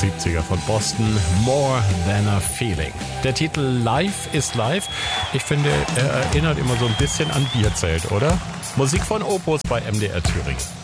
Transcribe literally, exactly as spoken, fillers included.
siebziger von Boston, More Than a Feeling. Der Titel Live is Live, ich finde, er erinnert immer so ein bisschen an Bierzelt, oder? Musik von Opus bei M D R Thüringen.